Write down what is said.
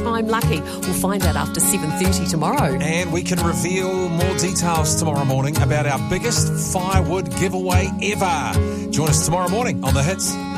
time lucky? We'll find out after 7:30 tomorrow. And we can reveal more details tomorrow morning about our biggest firewood giveaway ever. Join us tomorrow morning on The Hits.